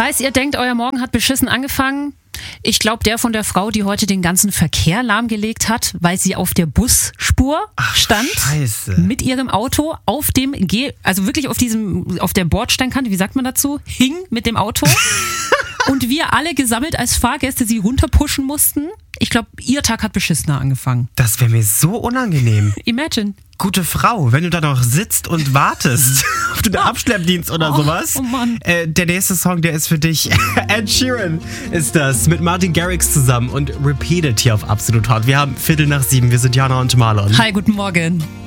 Falls ihr denkt, euer Morgen hat beschissen angefangen, ich glaube, der von der Frau, die heute den ganzen Verkehr lahmgelegt hat, weil sie auf der Busspur stand, Scheiße. mit ihrem Auto auf dem also wirklich auf der Bordsteinkante, wie sagt man dazu, hing mit dem Auto und wir alle gesammelt als Fahrgäste sie runterpushen mussten. Ich glaube, ihr Tag hat beschissener angefangen. Das wäre mir so unangenehm. Imagine. Gute Frau, wenn du da noch sitzt und wartest auf den Abschleppdienst oder sowas. Oh Mann. Der nächste Song, der ist für dich. Ed Sheeran ist das mit Martin Garrix zusammen und Repeated hier auf Absolut Hot. Wir haben 6:15. Wir sind Jana und Marlon. Hi, guten Morgen.